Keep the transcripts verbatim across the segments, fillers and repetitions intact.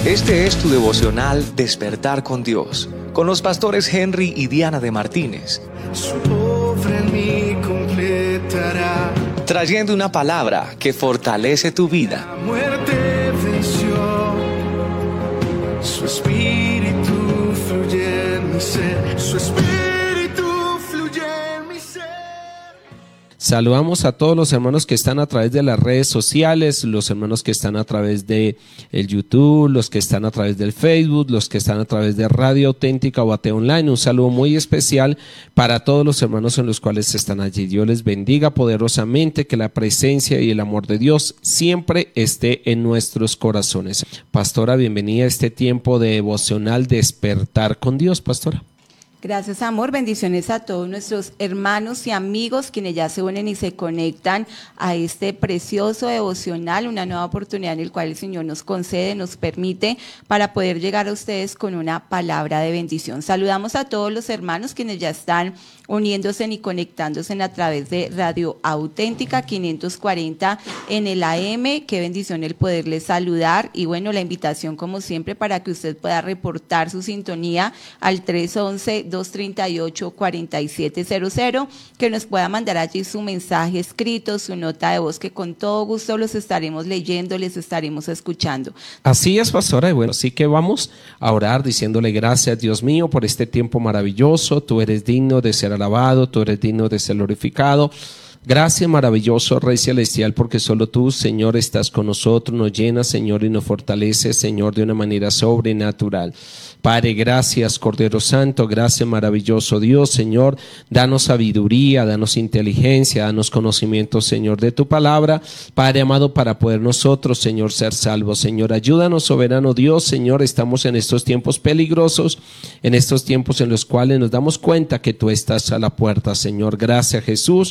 Este es tu devocional Despertar con Dios, con los pastores Henry y Diana de Martínez. Su obra en mí completará. Trayendo una palabra que fortalece tu vida. La muerte venció. Su espíritu fluye en mi ser. Su espíritu fluye en mi ser. Saludamos a todos los hermanos que están a través de las redes sociales, los hermanos que están a través de el YouTube, los que están a través del Facebook, los que están a través de Radio Auténtica o A T Online. Un saludo muy especial para todos los hermanos en los cuales están allí. Dios les bendiga poderosamente, que la presencia y el amor de Dios siempre esté en nuestros corazones. Pastora, bienvenida a este tiempo de devocional Despertar con Dios, pastora. Gracias, amor. Bendiciones a todos nuestros hermanos y amigos quienes ya se unen y se conectan a este precioso devocional, una nueva oportunidad en la cual el Señor nos concede, nos permite para poder llegar a ustedes con una palabra de bendición. Saludamos a todos los hermanos quienes ya están uniéndose y conectándose a través de Radio Auténtica quinientos cuarenta en el A M. Qué bendición el poderles saludar y bueno, la invitación como siempre para que usted pueda reportar su sintonía al tres once, dos treinta y ocho, cuarenta y siete cero cero, que nos pueda mandar allí su mensaje escrito, su nota de voz, que con todo gusto los estaremos leyendo, les estaremos escuchando. Así es, pastora, y bueno, así que vamos a orar diciéndole gracias, Dios mío, por este tiempo maravilloso. Tú eres digno de ser alabado, tú eres digno de ser glorificado. Gracias, maravilloso Rey Celestial, porque solo tú, Señor, estás con nosotros, nos llenas, Señor, y nos fortaleces, Señor, de una manera sobrenatural. Padre, gracias, Cordero Santo, gracias, maravilloso Dios, Señor, danos sabiduría, danos inteligencia, danos conocimiento, Señor, de tu palabra, Padre amado, para poder nosotros, Señor, ser salvos. Señor, ayúdanos, soberano Dios, Señor, estamos en estos tiempos peligrosos, en estos tiempos en los cuales nos damos cuenta que tú estás a la puerta, Señor. Gracias, Jesús.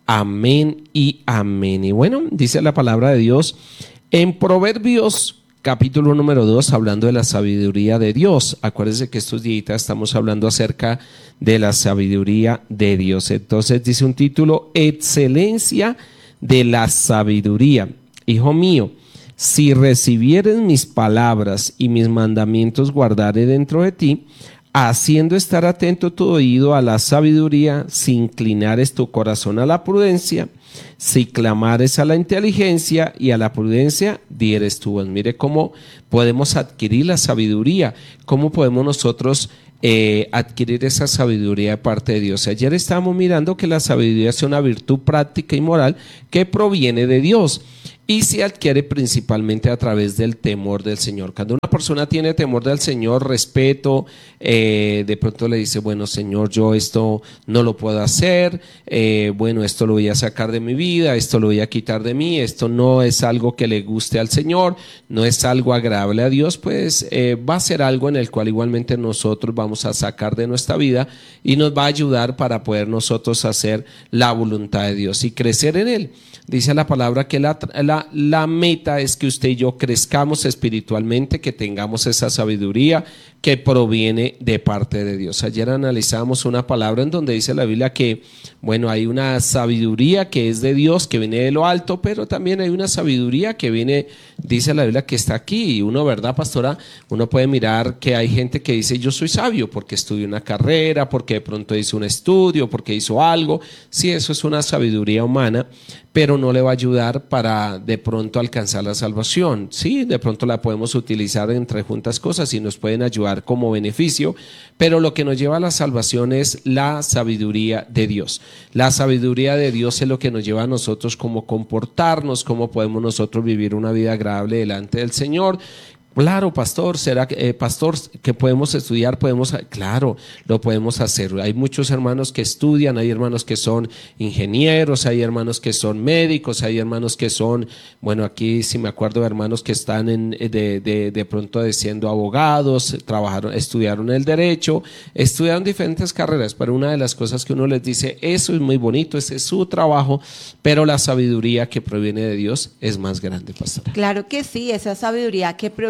Amén y amén. Y bueno, dice la palabra de Dios en Proverbios capítulo número dos, hablando de la sabiduría de Dios. Acuérdense que estos días estamos hablando acerca de la sabiduría de Dios. Entonces dice un título: excelencia de la sabiduría. Hijo mío, si recibieres mis palabras y mis mandamientos guardaré dentro de ti, haciendo estar atento tu oído a la sabiduría, si inclinares tu corazón a la prudencia, si clamares a la inteligencia y a la prudencia dieres tu voz. Mire cómo podemos adquirir la sabiduría, cómo podemos nosotros eh, adquirir esa sabiduría de parte de Dios. Ayer estábamos mirando que la sabiduría es una virtud práctica y moral que proviene de Dios y se adquiere principalmente a través del temor del Señor. Cuando una persona tiene temor del Señor, respeto, eh, de pronto le dice, bueno, Señor, yo esto no lo puedo hacer, eh, bueno, esto lo voy a sacar de mi vida, esto lo voy a quitar de mí, esto no es algo que le guste al Señor, no es algo agradable a Dios, pues eh, va a ser algo en el cual igualmente nosotros vamos a sacar de nuestra vida y nos va a ayudar para poder nosotros hacer la voluntad de Dios y crecer en Él. Dice la palabra que la, la, la meta es que usted y yo crezcamos espiritualmente, que tengamos esa sabiduría que proviene de parte de Dios. Ayer analizamos una palabra en donde dice la Biblia que, bueno, hay una sabiduría que es de Dios, que viene de lo alto, pero también hay una sabiduría que viene, dice la Biblia, que está aquí. Y uno, ¿verdad, pastora? Uno puede mirar que hay gente que dice, yo soy sabio porque estudié una carrera, porque de pronto hizo un estudio, porque hizo algo. Sí, eso es una sabiduría humana, pero no le va a ayudar para de pronto alcanzar la salvación. Sí, de pronto la podemos utilizar entre juntas cosas y nos pueden ayudar como beneficio, pero lo que nos lleva a la salvación es la sabiduría de Dios. La sabiduría de Dios es lo que nos lleva a nosotros cómo comportarnos, cómo podemos nosotros vivir una vida agradable delante del Señor. Claro, pastor, será que, eh, pastor, que podemos estudiar, podemos, claro, lo podemos hacer. Hay muchos hermanos que estudian, hay hermanos que son ingenieros, hay hermanos que son médicos, hay hermanos que son, bueno, aquí sí me acuerdo de hermanos que están en, de, de, de pronto siendo abogados, trabajaron, estudiaron el derecho, estudiaron diferentes carreras, pero una de las cosas que uno les dice, eso es muy bonito, ese es su trabajo, pero la sabiduría que proviene de Dios es más grande, pastor. Claro que sí, esa sabiduría que proviene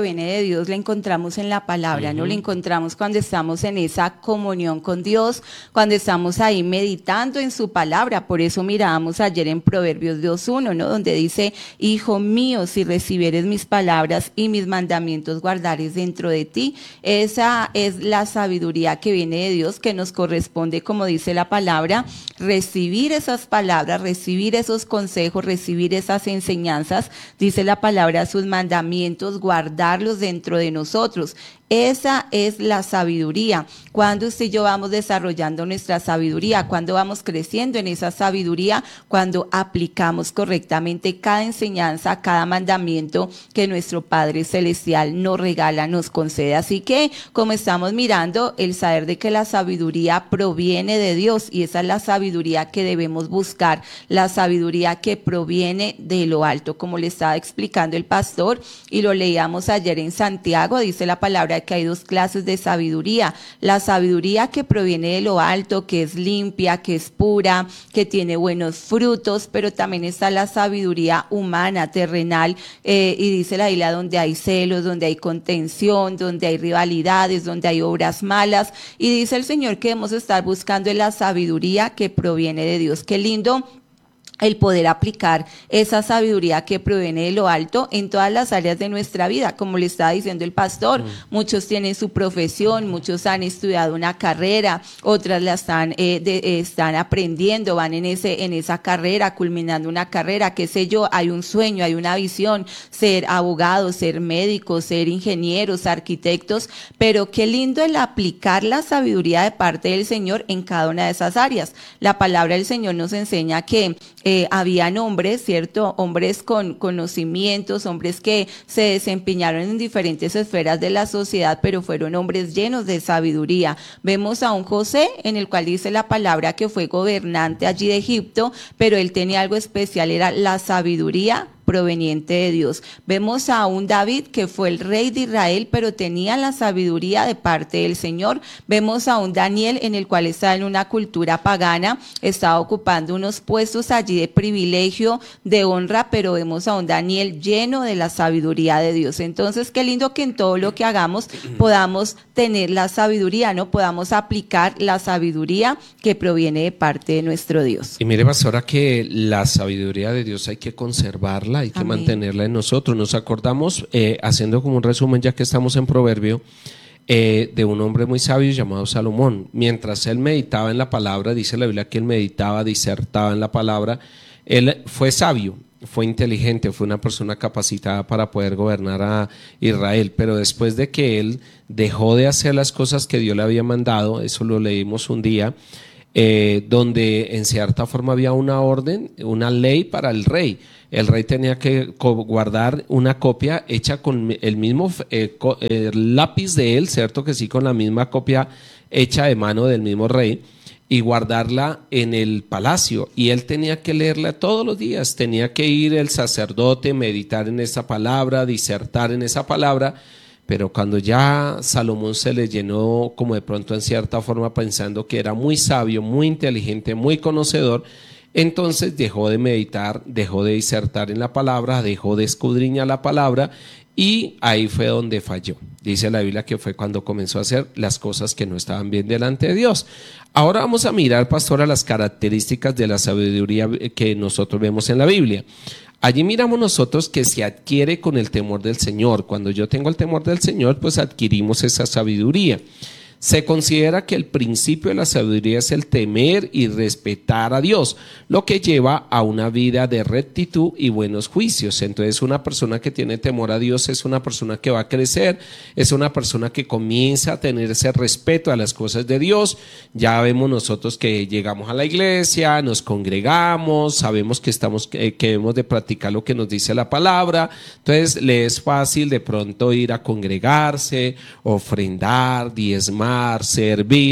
proviene de Dios la encontramos en la palabra, uh-huh. ¿no? La encontramos cuando estamos en esa comunión con Dios, cuando estamos ahí meditando en su palabra. Por eso mirábamos ayer en Proverbios dos uno, ¿no? Donde dice: hijo mío, si recibieres mis palabras y mis mandamientos guardares dentro de ti. Esa es la sabiduría que viene de Dios, que nos corresponde, como dice la palabra, recibir esas palabras, recibir esos consejos, recibir esas enseñanzas, dice la palabra, sus mandamientos, guardarlos dentro de nosotros. Esa es la sabiduría. Cuando usted y yo vamos desarrollando nuestra sabiduría, cuando vamos creciendo en esa sabiduría, cuando aplicamos correctamente cada enseñanza, cada mandamiento que nuestro Padre Celestial nos regala, nos concede. Así que, como estamos mirando, el saber de que la sabiduría proviene de Dios, y esa es la sabiduría que debemos buscar, la sabiduría que proviene de lo alto, como le estaba explicando el pastor, y lo leíamos ayer en Santiago. Dice la palabra que hay dos clases de sabiduría: la sabiduría que proviene de lo alto, que es limpia, que es pura, que tiene buenos frutos, pero también está la sabiduría humana, terrenal, eh, y dice la Biblia, donde hay celos, donde hay contención, donde hay rivalidades, donde hay obras malas, y dice el Señor que debemos estar buscando en la sabiduría que proviene de Dios. Qué lindo el poder aplicar esa sabiduría que proviene de lo alto en todas las áreas de nuestra vida. Como le estaba diciendo el pastor, mm. muchos tienen su profesión, muchos han estudiado una carrera, otras la están, eh, de, eh, están aprendiendo, van en ese en esa carrera, culminando una carrera, qué sé yo, hay un sueño, hay una visión, ser abogados, ser médicos, ser ingenieros, arquitectos, pero qué lindo el aplicar la sabiduría de parte del Señor en cada una de esas áreas. La palabra del Señor nos enseña que Eh, habían hombres, ¿cierto? Hombres con conocimientos, hombres que se desempeñaron en diferentes esferas de la sociedad, pero fueron hombres llenos de sabiduría. Vemos a un José, en el cual dice la palabra que fue gobernante allí de Egipto, pero él tenía algo especial, era la sabiduría proveniente de Dios. Vemos a un David que fue el rey de Israel, pero tenía la sabiduría de parte del Señor. Vemos a un Daniel, en el cual estaba en una cultura pagana, estaba ocupando unos puestos allí de privilegio, de honra, pero vemos a un Daniel lleno de la sabiduría de Dios. Entonces, qué lindo que en todo lo que hagamos podamos tener la sabiduría, ¿no? Podamos aplicar la sabiduría que proviene de parte de nuestro Dios. Y mire, pastora, que la sabiduría de Dios hay que conservarla, hay que Amén. mantenerla en nosotros. Nos acordamos, eh, haciendo como un resumen, ya que estamos en Proverbio, eh, de un hombre muy sabio llamado Salomón. Mientras él meditaba en la palabra, dice la Biblia que él meditaba, disertaba en la palabra, él fue sabio, fue inteligente, fue una persona capacitada para poder gobernar a Israel, pero después de que él dejó de hacer las cosas que Dios le había mandado, eso lo leímos un día, eh, donde en cierta forma había una orden, una ley para el rey. El rey tenía que guardar una copia hecha con el mismo eh, el lápiz de él, cierto que sí, con la misma copia hecha de mano del mismo rey, y guardarla en el palacio, y él tenía que leerla todos los días. Tenía que ir el sacerdote, meditar en esa palabra, disertar en esa palabra. Pero cuando ya Salomón se le llenó, como de pronto en cierta forma, pensando que era muy sabio, muy inteligente, muy conocedor, entonces dejó de meditar, dejó de disertar en la palabra, dejó de escudriñar la palabra, y ahí fue donde falló. Dice la Biblia que fue cuando comenzó a hacer las cosas que no estaban bien delante de Dios. Ahora vamos a mirar, pastora, las características de la sabiduría que nosotros vemos en la Biblia. Allí miramos nosotros que se adquiere con el temor del Señor. Cuando yo tengo el temor del Señor, pues adquirimos esa sabiduría. Se considera que el principio de la sabiduría es el temer y respetar a Dios, lo que lleva a una vida de rectitud y buenos juicios. Entonces, una persona que tiene temor a Dios es una persona que va a crecer, es una persona que comienza a tener ese respeto a las cosas de Dios. Ya vemos nosotros que llegamos a la iglesia, nos congregamos, sabemos que estamos que, que debemos de practicar lo que nos dice la palabra. Entonces, le es fácil de pronto ir a congregarse, ofrendar, diezmar, servir,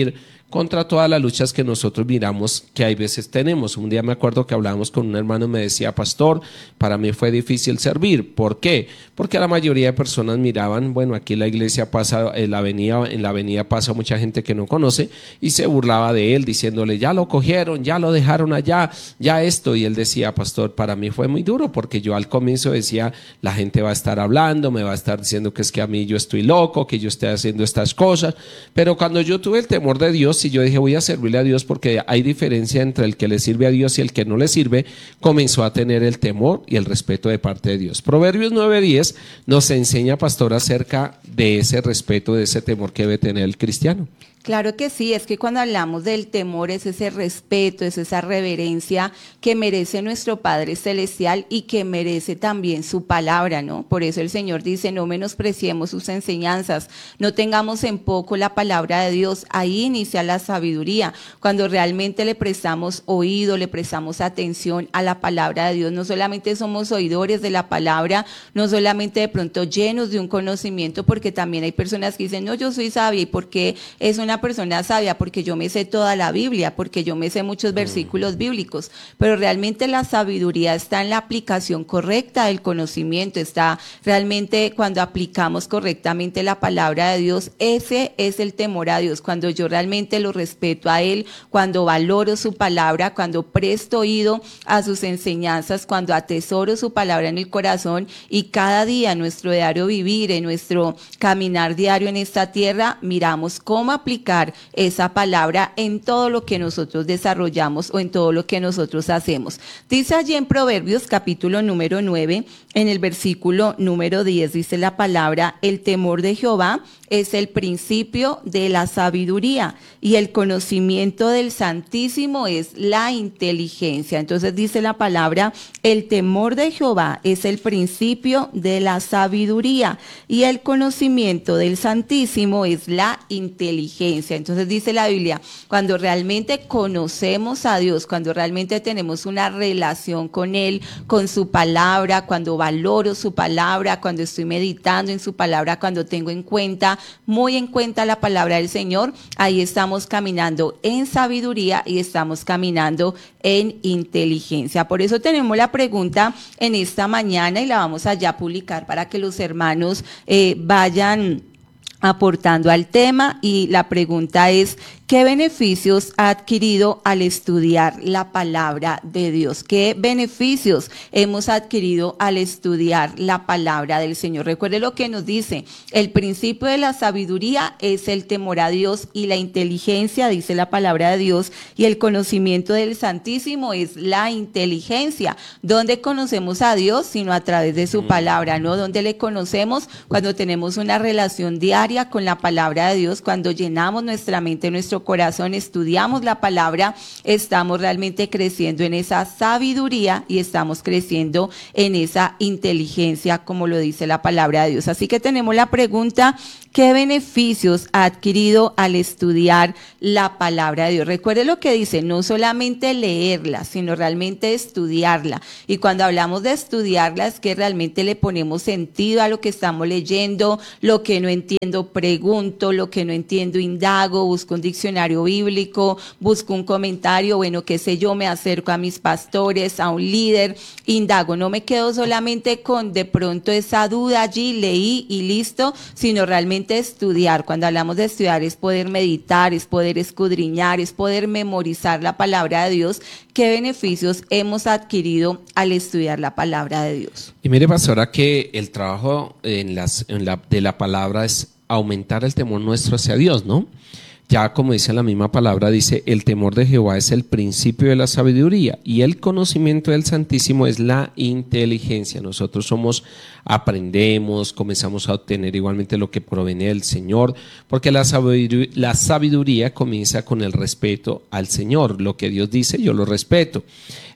contra todas las luchas que nosotros miramos que hay veces tenemos. Un día me acuerdo que hablábamos con un hermano y me decía, pastor, para mí fue difícil servir. ¿Por qué? Porque la mayoría de personas miraban, bueno, aquí la iglesia pasa, en la avenida, en la avenida pasa mucha gente que no conoce y se burlaba de él diciéndole, ya lo cogieron, ya lo dejaron allá, ya esto. Y él decía, pastor, para mí fue muy duro porque yo al comienzo decía, la gente va a estar hablando, me va a estar diciendo que es que a mí yo estoy loco, que yo estoy haciendo estas cosas. Pero cuando yo tuve el temor de Dios y yo dije, voy a servirle a Dios porque hay diferencia entre el que le sirve a Dios y el que no le sirve, comenzó a tener el temor y el respeto de parte de Dios. Proverbios nueve diez nos enseña, pastor, acerca de ese respeto, de ese temor que debe tener el cristiano. Claro que sí, es que cuando hablamos del temor es ese respeto, es esa reverencia que merece nuestro Padre Celestial y que merece también su palabra, ¿no? Por eso el Señor dice, no menospreciemos sus enseñanzas, no tengamos en poco la palabra de Dios. Ahí inicia la sabiduría, cuando realmente le prestamos oído, le prestamos atención a la palabra de Dios. No solamente somos oidores de la palabra, no solamente de pronto llenos de un conocimiento, porque también hay personas que dicen, no, yo soy sabia, ¿y por qué es una persona sabia? Porque yo me sé toda la Biblia, porque yo me sé muchos versículos bíblicos, pero realmente la sabiduría está en la aplicación correcta del conocimiento, está realmente cuando aplicamos correctamente la palabra de Dios. Ese es el temor a Dios, cuando yo realmente lo respeto a Él, cuando valoro su palabra, cuando presto oído a sus enseñanzas, cuando atesoro su palabra en el corazón y cada día en nuestro diario vivir, en nuestro caminar diario en esta tierra, miramos cómo aplicar esa palabra en todo lo que nosotros desarrollamos o en todo lo que nosotros hacemos. Dice allí en Proverbios capítulo número nueve, en el versículo número diez, dice la palabra, el temor de Jehová es el principio de la sabiduría y el conocimiento del Santísimo es la inteligencia. Entonces dice la palabra, el temor de Jehová es el principio de la sabiduría y el conocimiento del Santísimo es la inteligencia. Entonces dice la Biblia, cuando realmente conocemos a Dios, cuando realmente tenemos una relación con Él, con su palabra, cuando valoro su palabra, cuando estoy meditando en su palabra, cuando tengo en cuenta muy en cuenta la palabra del Señor, ahí estamos caminando en sabiduría y estamos caminando en inteligencia. Por eso tenemos la pregunta en esta mañana y la vamos a ya publicar para que los hermanos eh, vayan aportando al tema, y la pregunta es, ¿qué beneficios ha adquirido al estudiar la palabra de Dios? ¿Qué beneficios hemos adquirido al estudiar la palabra del Señor? Recuerde lo que nos dice, el principio de la sabiduría es el temor a Dios y la inteligencia, dice la palabra de Dios, y el conocimiento del Santísimo es la inteligencia. ¿Dónde conocemos a Dios? Sino a través de su palabra, ¿no? ¿Dónde le conocemos? Cuando tenemos una relación diaria con la palabra de Dios, cuando llenamos nuestra mente, nuestro corazón, estudiamos la palabra, estamos realmente creciendo en esa sabiduría y estamos creciendo en esa inteligencia, como lo dice la palabra de Dios. Así que tenemos la pregunta, ¿qué beneficios ha adquirido al estudiar la palabra de Dios? Recuerde lo que dice, no solamente leerla, sino realmente estudiarla. Y cuando hablamos de estudiarla es que realmente le ponemos sentido a lo que estamos leyendo, lo que no entiendo pregunto, lo que no entiendo indago, busco un diccionario bíblico, busco un comentario, bueno, qué sé yo, me acerco a mis pastores, a un líder, indago, no me quedo solamente con de pronto esa duda allí, leí y listo, sino realmente estudiar. Cuando hablamos de estudiar es poder meditar, es poder escudriñar, es poder memorizar la palabra de Dios. ¿Qué beneficios hemos adquirido al estudiar la palabra de Dios? Y mire, pastora, que el trabajo en las, en la, de la palabra es aumentar el temor nuestro hacia Dios, ¿no? Ya como dice la misma palabra, dice, el temor de Jehová es el principio de la sabiduría y el conocimiento del Santísimo es la inteligencia. Nosotros somos, aprendemos, comenzamos a obtener igualmente lo que proviene del Señor, porque la sabiduría, la sabiduría comienza con el respeto al Señor. Lo que Dios dice, yo lo respeto.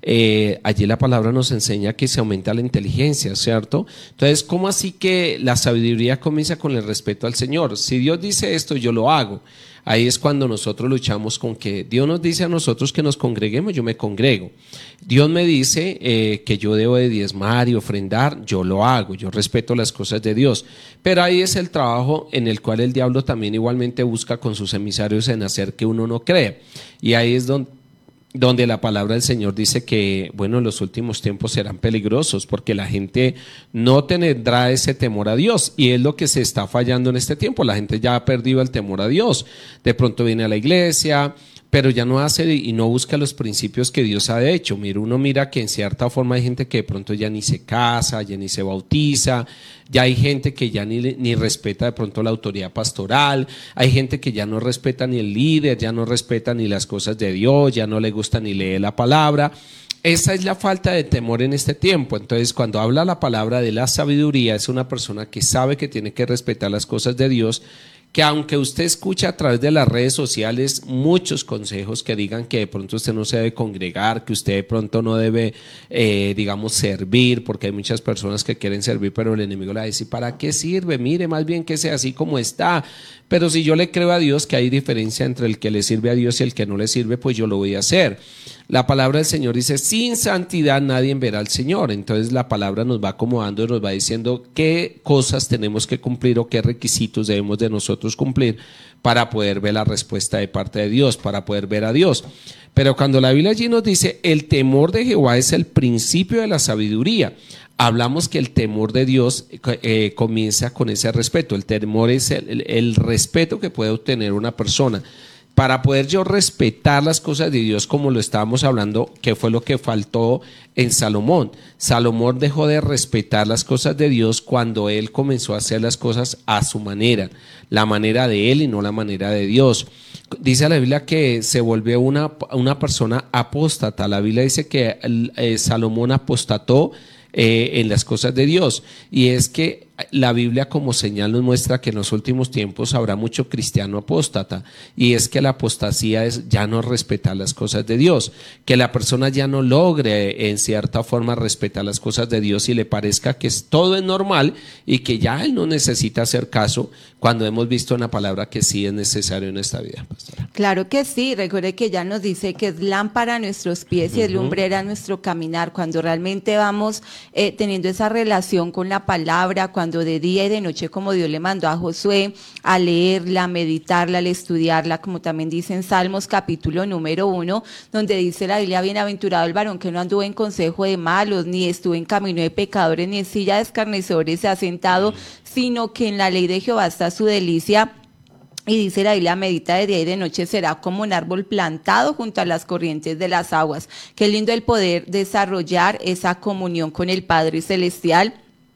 eh, allí la palabra nos enseña que se aumenta la inteligencia, ¿cierto? Entonces, ¿cómo así que la sabiduría comienza con el respeto al Señor? Si Dios dice esto, yo lo hago. Ahí es cuando nosotros luchamos con que Dios nos dice a nosotros que nos congreguemos, yo me congrego. Dios me dice eh, que yo debo de diezmar y ofrendar, yo lo hago, yo respeto las cosas de Dios. Pero ahí es el trabajo en el cual el diablo también igualmente busca con sus emisarios en hacer que uno no cree. Y ahí es donde... donde la palabra del Señor dice que, bueno, los últimos tiempos serán peligrosos porque la gente no tendrá ese temor a Dios, y es lo que se está fallando en este tiempo. La gente ya ha perdido el temor a Dios. De pronto viene a la iglesia, pero ya no hace y no busca los principios que Dios ha hecho. Mira, uno mira que en cierta forma hay gente que de pronto ya ni se casa, ya ni se bautiza, ya hay gente que ya ni, ni respeta de pronto la autoridad pastoral, hay gente que ya no respeta ni el líder, ya no respeta ni las cosas de Dios, ya no le gusta ni leer la palabra. Esa es la falta de temor en este tiempo. Entonces, cuando habla la palabra de la sabiduría, es una persona que sabe que tiene que respetar las cosas de Dios, que aunque usted escucha a través de las redes sociales muchos consejos que digan que de pronto usted no se debe congregar, que usted de pronto no debe, eh, digamos, servir, porque hay muchas personas que quieren servir, pero el enemigo le dice, ¿para qué sirve? Mire, más bien que sea así como está. Pero si yo le creo a Dios que hay diferencia entre el que le sirve a Dios y el que no le sirve, pues yo lo voy a hacer. La palabra del Señor dice, sin santidad nadie verá al Señor. Entonces la palabra nos va acomodando y nos va diciendo qué cosas tenemos que cumplir o qué requisitos debemos de nosotros cumplir para poder ver la respuesta de parte de Dios, para poder ver a Dios. Pero cuando la Biblia allí nos dice, el temor de Jehová es el principio de la sabiduría, hablamos que el temor de Dios eh, comienza con ese respeto. El temor es el, el, el respeto que puede obtener una persona. Para poder yo respetar las cosas de Dios, como lo estábamos hablando, que fue lo que faltó en Salomón. Salomón dejó de respetar las cosas de Dios cuando él comenzó a hacer las cosas a su manera, la manera de él y no la manera de Dios. Dice la Biblia que se volvió una, una persona apóstata. La Biblia dice que eh, Salomón apostató eh, en las cosas de Dios, y es que la Biblia como señal nos muestra que en los últimos tiempos habrá mucho cristiano apóstata, y es que la apostasía es ya no respetar las cosas de Dios, que la persona ya no logre en cierta forma respetar las cosas de Dios y le parezca que es, todo es normal y que ya él no necesita hacer caso, cuando hemos visto en la palabra que sí es necesario en esta vida, pastora. Claro que sí, recuerde que ya nos dice que es lámpara a nuestros pies y uh-huh. es lumbrera a nuestro caminar. Cuando realmente vamos eh, teniendo esa relación con la palabra, cuando de día y de noche, como Dios le mandó a Josué, a leerla, a meditarla, a estudiarla, como también dice en Salmos capítulo número uno, donde dice la Biblia, bienaventurado el varón que no anduvo en consejo de malos, ni estuvo en camino de pecadores, ni en silla de escarnecedores se ha sentado, sino que en la ley de Jehová está su delicia. Y dice la Biblia, medita de día y de noche, será como un árbol plantado junto a las corrientes de las aguas. Qué lindo el poder desarrollar esa comunión con el Padre Celestial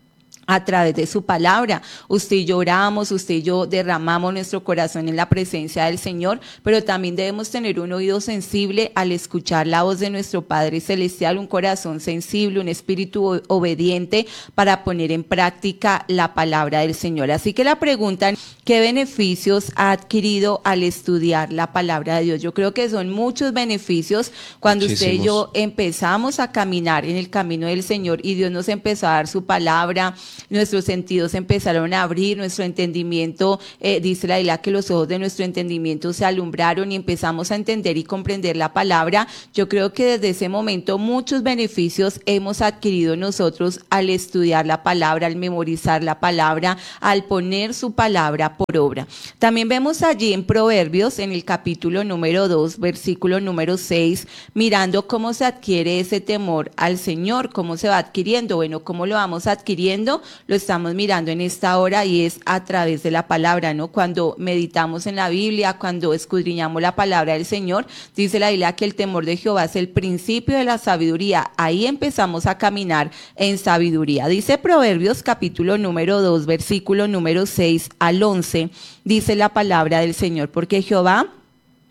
a través de su palabra. Usted y yo oramos, usted y yo derramamos nuestro corazón en la presencia del Señor, pero también debemos tener un oído sensible al escuchar la voz de nuestro Padre Celestial, un corazón sensible, un espíritu obediente para poner en práctica la palabra del Señor. Así que la pregunta, ¿qué beneficios ha adquirido al estudiar la palabra de Dios? Yo creo que son muchos beneficios cuando Muchísimos. Usted y yo empezamos a caminar en el camino del Señor y Dios nos empezó a dar su palabra. Nuestros sentidos empezaron a abrir, nuestro entendimiento, eh, dice la Biblia que los ojos de nuestro entendimiento se alumbraron y empezamos a entender y comprender la palabra. Yo creo que desde ese momento muchos beneficios hemos adquirido nosotros al estudiar la palabra, al memorizar la palabra, al poner su palabra por obra. También vemos allí en Proverbios, en el capítulo número dos, versículo número seis, mirando cómo se adquiere ese temor al Señor, cómo se va adquiriendo. Bueno, ¿cómo lo vamos adquiriendo? Lo estamos mirando en esta hora y es a través de la palabra, ¿no? Cuando meditamos en la Biblia, cuando escudriñamos la palabra del Señor, dice la Biblia que el temor de Jehová es el principio de la sabiduría. Ahí empezamos a caminar en sabiduría. Dice Proverbios capítulo número dos, versículo número seis al once, dice la palabra del Señor, porque Jehová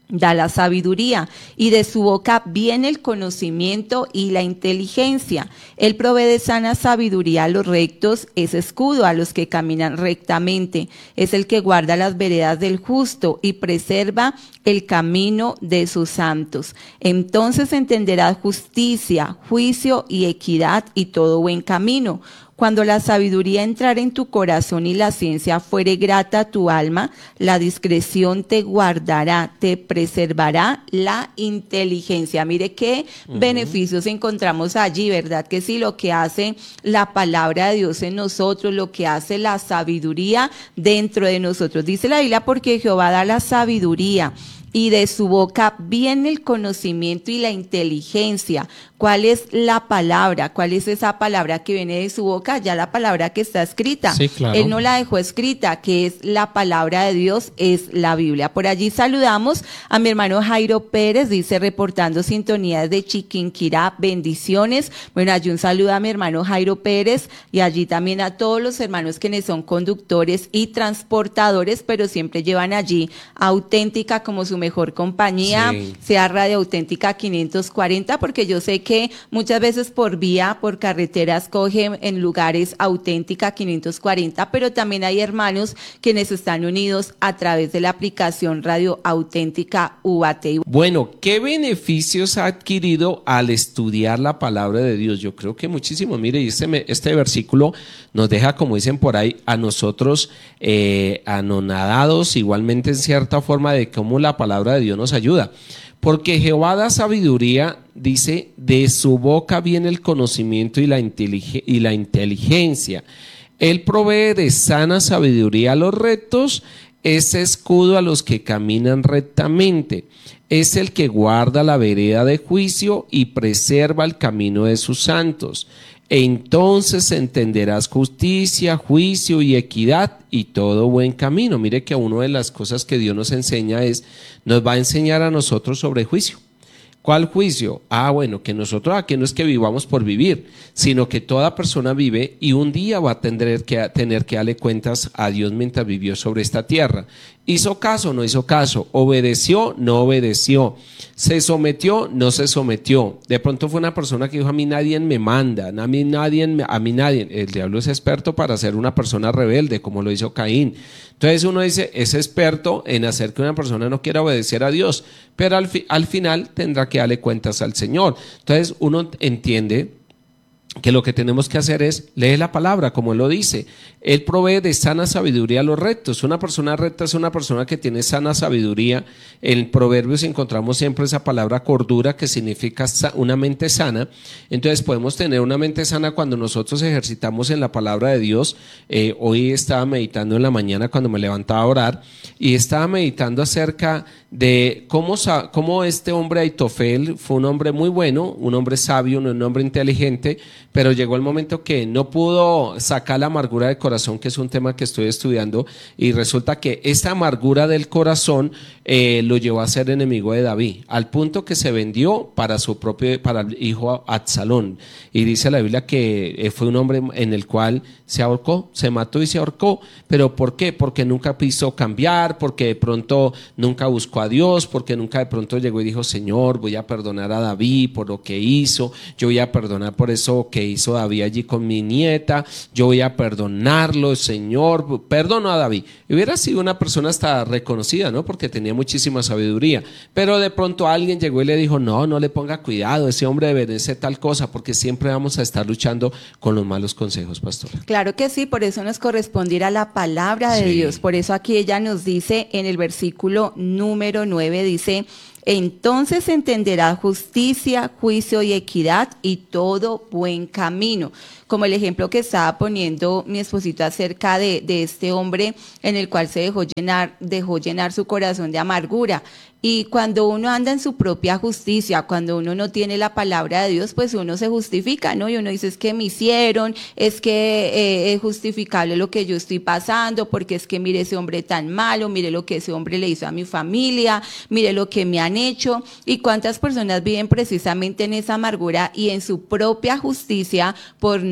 da la sabiduría, y de su boca viene el conocimiento y la inteligencia. Él provee de sana sabiduría a los rectos, es escudo a los que caminan rectamente, es el que guarda las veredas del justo y preserva el camino de sus santos. Entonces entenderás justicia, juicio y equidad y todo buen camino. Cuando la sabiduría entrare en tu corazón y la ciencia fuere grata a tu alma, la discreción te guardará, te preservará la inteligencia. Mire qué uh-huh. beneficios encontramos allí, ¿verdad? Que sí, lo que hace la palabra de Dios en nosotros, lo que hace la sabiduría dentro de nosotros. Dice la Biblia, porque Jehová da la sabiduría, y de su boca viene el conocimiento y la inteligencia. ¿Cuál es la palabra? ¿Cuál es esa palabra que viene de su boca? Ya la palabra que está escrita. Sí, claro. Él no la dejó escrita, que es la palabra de Dios, es la Biblia. Por allí saludamos a mi hermano Jairo Pérez, dice, reportando sintonías de Chiquinquirá, bendiciones. Bueno, allí un saludo a mi hermano Jairo Pérez y allí también a todos los hermanos quienes son conductores y transportadores, pero siempre llevan allí Auténtica como su mejor compañía, sí. sea Radio Auténtica quinientos cuarenta, porque yo sé que muchas veces por vía, por carreteras cogen en lugares Auténtica quinientos cuarenta, pero también hay hermanos quienes están unidos a través de la aplicación Radio Auténtica U A T. Bueno, ¿qué beneficios ha adquirido al estudiar la palabra de Dios? Yo creo que muchísimo. Mire, este, este versículo nos deja, como dicen por ahí, a nosotros eh, anonadados, igualmente en cierta forma, de cómo la palabra de Dios nos ayuda. Porque Jehová da sabiduría, dice, de su boca viene el conocimiento y la, intelig- y la inteligencia. Él provee de sana sabiduría a los rectos, es escudo a los que caminan rectamente. Es el que guarda la vereda de juicio y preserva el camino de sus santos. Entonces entenderás justicia, juicio y equidad y todo buen camino. Mire que una de las cosas que Dios nos enseña es, nos va a enseñar a nosotros sobre juicio. ¿Cuál juicio? Ah, bueno, que nosotros aquí no es que vivamos por vivir, sino que toda persona vive y un día va a tener que, tener que darle cuentas a Dios mientras vivió sobre esta tierra. ¿Hizo caso? No hizo caso. ¿Obedeció? No obedeció. ¿Se sometió? No se sometió. De pronto fue una persona que dijo, a mí nadie me manda, a mí nadie, a mí nadie. El diablo es experto para ser una persona rebelde, como lo hizo Caín. Entonces uno dice, es experto en hacer que una persona no quiera obedecer a Dios, pero al, fi- al final tendrá que darle cuentas al Señor. Entonces uno entiende que lo que tenemos que hacer es leer la palabra, como Él lo dice. Él provee de sana sabiduría a los rectos. Una persona recta es una persona que tiene sana sabiduría. En Proverbios encontramos siempre esa palabra cordura, que significa una mente sana. Entonces podemos tener una mente sana cuando nosotros ejercitamos en la palabra de Dios. Eh, hoy estaba meditando en la mañana cuando me levantaba a orar, y estaba meditando acerca de cómo, cómo este hombre Aitofel fue un hombre muy bueno, un hombre sabio, un hombre inteligente, pero llegó el momento que no pudo sacar la amargura del corazón, que es un tema que estoy estudiando, y resulta que esa amargura del corazón eh, lo llevó a ser enemigo de David, al punto que se vendió para su propio, para el hijo Absalón. Y dice la Biblia que fue un hombre en el cual se ahorcó, se mató y se ahorcó. ¿Pero por qué? Porque nunca quiso cambiar, porque de pronto nunca buscó a Dios, porque nunca de pronto llegó y dijo, Señor, voy a perdonar a David por lo que hizo, yo voy a perdonar por eso que hizo David allí con mi nieta, yo voy a perdonarlo, Señor, perdono a David. Y hubiera sido una persona hasta reconocida, ¿no? Porque tenía muchísima sabiduría, pero de pronto alguien llegó y le dijo, no, no le ponga cuidado, ese hombre debe ser tal cosa, porque siempre vamos a estar luchando con los malos consejos, pastora. Claro que sí, por eso nos corresponde ir a la palabra de Sí. Dios. Por eso aquí ella nos dice en el versículo número nueve, dice, entonces entenderá justicia, juicio y equidad y todo buen camino. Como el ejemplo que estaba poniendo mi esposito acerca de, de este hombre en el cual se dejó llenar, dejó llenar su corazón de amargura. Y cuando uno anda en su propia justicia, cuando uno no tiene la palabra de Dios, pues uno se justifica, ¿no? Y uno dice, es que me hicieron, es que eh, es justificable lo que yo estoy pasando, porque es que mire ese hombre tan malo, mire lo que ese hombre le hizo a mi familia, mire lo que me han hecho. Y cuántas personas viven precisamente en esa amargura y en su propia justicia por no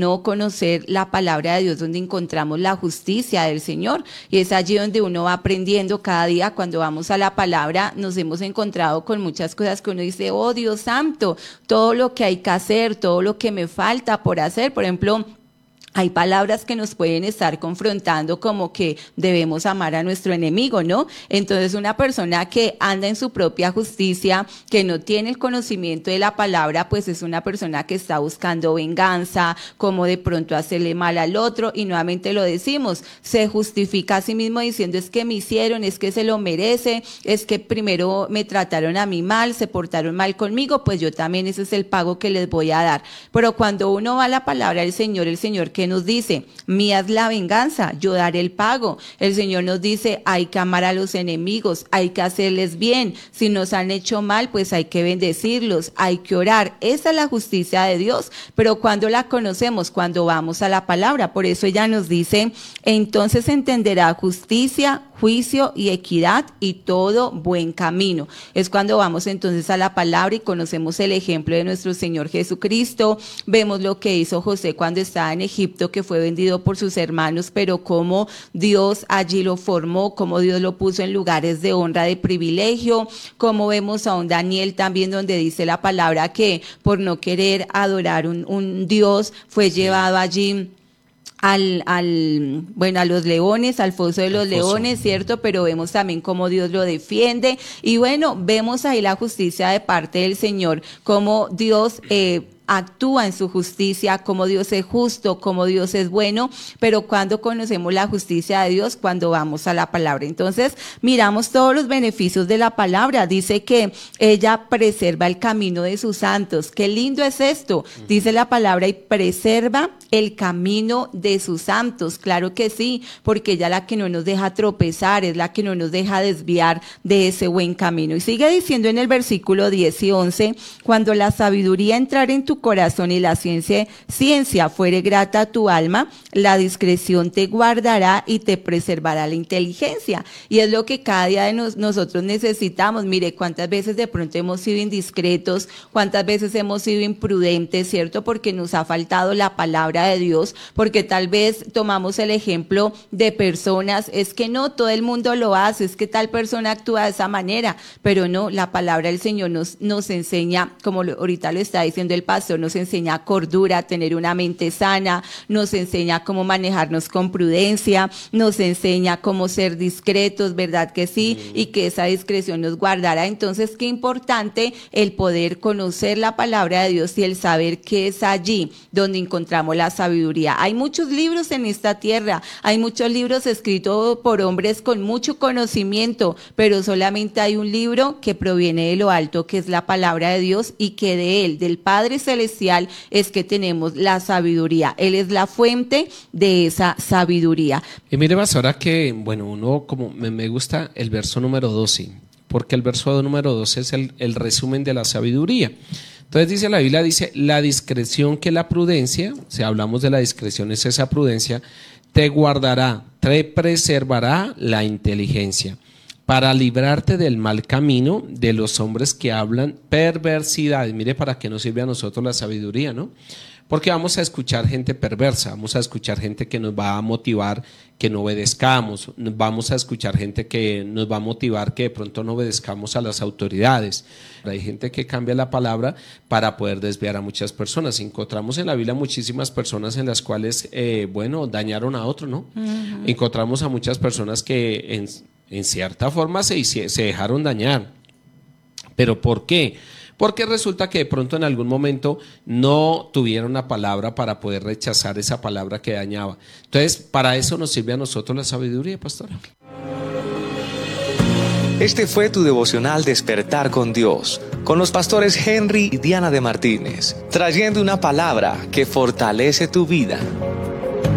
no conocer la palabra de Dios, donde encontramos la justicia del Señor. Y es allí donde uno va aprendiendo cada día. Cuando vamos a la palabra, nos hemos encontrado con muchas cosas que uno dice, oh Dios santo, todo lo que hay que hacer, todo lo que me falta por hacer. Por ejemplo, hay palabras que nos pueden estar confrontando como que debemos amar a nuestro enemigo, ¿no? Entonces una persona que anda en su propia justicia, que no tiene el conocimiento de la palabra, pues es una persona que está buscando venganza, como de pronto hacerle mal al otro, y nuevamente lo decimos, se justifica a sí mismo diciendo es que me hicieron, es que se lo merece, es que primero me trataron a mí mal, se portaron mal conmigo, pues yo también ese es el pago que les voy a dar. Pero cuando uno va a la palabra del Señor, el Señor que nos dice, mía es la venganza, yo daré el pago. El Señor nos dice, hay que amar a los enemigos, hay que hacerles bien, si nos han hecho mal, pues hay que bendecirlos, hay que orar. Esa es la justicia de Dios, pero cuando la conocemos, cuando vamos a la palabra. Por eso ella nos dice, entonces entenderá justicia, juicio y equidad y todo buen camino. Es cuando vamos entonces a la palabra y conocemos el ejemplo de nuestro Señor Jesucristo, vemos lo que hizo José cuando estaba en Egipto, que fue vendido por sus hermanos, pero cómo Dios allí lo formó, cómo Dios lo puso en lugares de honra, de privilegio, como vemos a un Daniel también, donde dice la palabra que por no querer adorar un, un Dios fue llevado allí Al, al, bueno, a los leones, al foso de los leones, ¿cierto? Pero vemos también cómo Dios lo defiende. Y bueno, vemos ahí la justicia de parte del Señor, cómo Dios eh, actúa en su justicia, como Dios es justo, como Dios es bueno, pero cuando conocemos la justicia de Dios, cuando vamos a la palabra. Entonces, miramos todos los beneficios de la palabra. Dice que ella preserva el camino de sus santos. Qué lindo es esto, dice la palabra, y preserva el camino de sus santos. Claro que sí, porque ella es la que no nos deja tropezar, es la que no nos deja desviar de ese buen camino. Y sigue diciendo en el versículo diez y once, cuando la sabiduría entrar en tu corazón y la ciencia, ciencia fuere grata a tu alma, la discreción te guardará y te preservará la inteligencia. Y es lo que cada día de nos, nosotros necesitamos. Mire, cuántas veces de pronto hemos sido indiscretos, cuántas veces hemos sido imprudentes, ¿cierto? Porque nos ha faltado la palabra de Dios, porque tal vez tomamos el ejemplo de personas, es que no, todo el mundo lo hace, es que tal persona actúa de esa manera, pero no, la palabra del Señor nos, nos enseña, como lo, ahorita lo está diciendo el pastor, nos enseña cordura, tener una mente sana, nos enseña cómo manejarnos con prudencia, nos enseña cómo ser discretos, ¿verdad que sí? Mm. Y que esa discreción nos guardará. Entonces, qué importante el poder conocer la palabra de Dios y el saber que es allí donde encontramos la sabiduría. Hay muchos libros en esta tierra, hay muchos libros escritos por hombres con mucho conocimiento, pero solamente hay un libro que proviene de lo alto, que es la palabra de Dios, y que de él, del Padre Celestial, es que tenemos la sabiduría. Él es la fuente de esa sabiduría. Y mire, pastora, que bueno, uno como me, me gusta el verso número doce, porque el verso número doce es el, el resumen de la sabiduría. Entonces dice la Biblia, dice, la discreción que la prudencia, si hablamos de la discreción es esa prudencia, te guardará, te preservará la inteligencia, para librarte del mal camino de los hombres que hablan perversidad. Y mire, para qué nos sirve a nosotros la sabiduría, ¿no? Porque vamos a escuchar gente perversa, vamos a escuchar gente que nos va a motivar que no obedezcamos, vamos a escuchar gente que nos va a motivar que de pronto no obedezcamos a las autoridades. Hay gente que cambia la palabra para poder desviar a muchas personas. Encontramos en la Biblia muchísimas personas en las cuales, eh, bueno, dañaron a otro, ¿no? Uh-huh. Encontramos a muchas personas que en, en cierta forma se, se dejaron dañar. ¿Pero por qué? Porque resulta que de pronto en algún momento no tuvieron una palabra para poder rechazar esa palabra que dañaba. Entonces, para eso nos sirve a nosotros la sabiduría, pastora. Este fue tu devocional Despertar con Dios, con los pastores Henry y Diana de Martínez, trayendo una palabra que fortalece tu vida.